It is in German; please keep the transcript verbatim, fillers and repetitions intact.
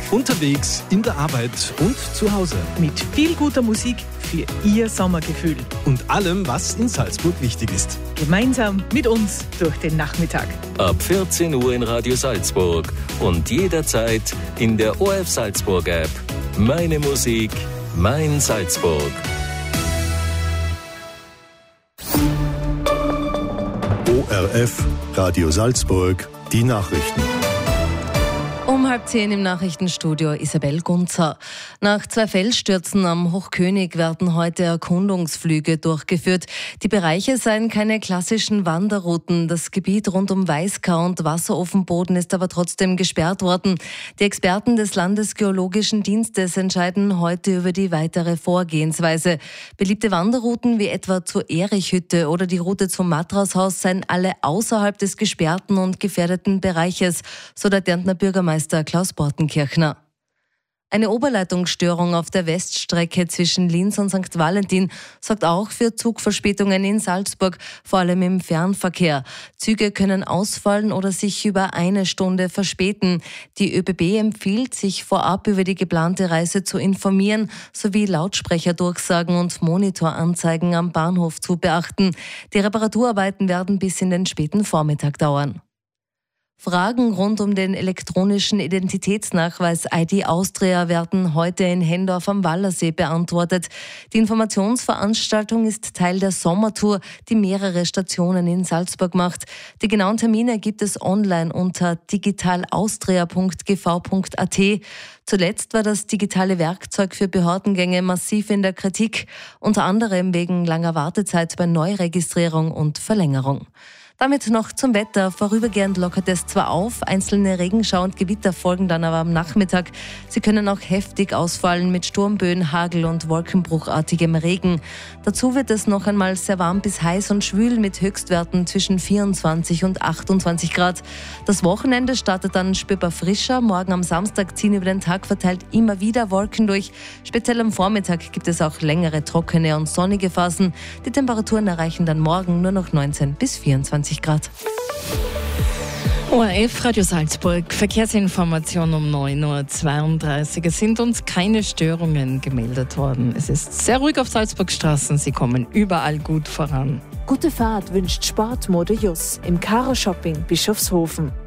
Unterwegs, in der Arbeit und zu Hause. Mit viel guter Musik für Ihr Sommergefühl. Und allem, was in Salzburg wichtig ist. Gemeinsam mit uns durch den Nachmittag. Ab vierzehn Uhr in Radio Salzburg und jederzeit in der O R F Salzburg App. Meine Musik, mein Salzburg. O R F, Radio Salzburg, die Nachrichten. Um halb zehn im Nachrichtenstudio Isabel Gunzer. Nach zwei Felsstürzen am Hochkönig werden heute Erkundungsflüge durchgeführt. Die Bereiche seien keine klassischen Wanderrouten. Das Gebiet rund um Weißkau und Wasserofenboden ist aber trotzdem gesperrt worden. Die Experten des Landesgeologischen Dienstes entscheiden heute über die weitere Vorgehensweise. Beliebte Wanderrouten wie etwa zur Erichhütte oder die Route zum Matraushaus seien alle außerhalb des gesperrten und gefährdeten Bereiches, so der Kärntner Bürgermeister Klaus Bortenkirchner. Eine Oberleitungsstörung auf der Weststrecke zwischen Linz und Sankt Valentin sorgt auch für Zugverspätungen in Salzburg, vor allem im Fernverkehr. Züge können ausfallen oder sich über eine Stunde verspäten. Die ÖBB empfiehlt, sich vorab über die geplante Reise zu informieren, sowie Lautsprecherdurchsagen und Monitoranzeigen am Bahnhof zu beachten. Die Reparaturarbeiten werden bis in den späten Vormittag dauern. Fragen rund um den elektronischen Identitätsnachweis I D Austria werden heute in Hendorf am Wallersee beantwortet. Die Informationsveranstaltung ist Teil der Sommertour, die mehrere Stationen in Salzburg macht. Die genauen Termine gibt es online unter digitalaustria punkt g v punkt a t. Zuletzt war das digitale Werkzeug für Behördengänge massiv in der Kritik, unter anderem wegen langer Wartezeit bei Neuregistrierung und Verlängerung. Damit noch zum Wetter. Vorübergehend lockert es zwar auf, einzelne Regenschauer und Gewitter folgen dann aber am Nachmittag. Sie können auch heftig ausfallen mit Sturmböen, Hagel und wolkenbruchartigem Regen. Dazu wird es noch einmal sehr warm bis heiß und schwül mit Höchstwerten zwischen vierundzwanzig und achtundzwanzig Grad. Das Wochenende startet dann spürbar frischer. Morgen am Samstag ziehen über den Tag verteilt immer wieder Wolken durch. Speziell am Vormittag gibt es auch längere trockene und sonnige Phasen. Die Temperaturen erreichen dann morgen nur noch neunzehn bis vierundzwanzig Grad. O R F Radio Salzburg, Verkehrsinformation um neun Uhr zweiunddreißig. Es sind uns keine Störungen gemeldet worden. Es ist sehr ruhig auf Salzburgstraßen. Sie kommen überall gut voran. Gute Fahrt wünscht Sportmode Juss im Karo Shopping Bischofshofen.